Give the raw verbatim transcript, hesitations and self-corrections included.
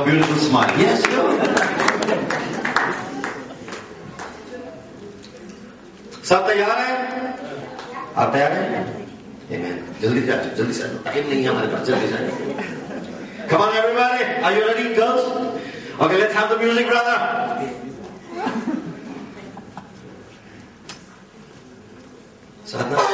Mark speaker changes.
Speaker 1: beautiful smile. Yes, go. सब तैयार हैं? आप तैयार हैं? Amen. जल्दी से आइए, जल्दी से आइए. टाइम नहीं है हमारे पास, जल्दी से आइए. Come on, everybody. Are you ready, girls? Okay, let's have the music, brother. Sadhana.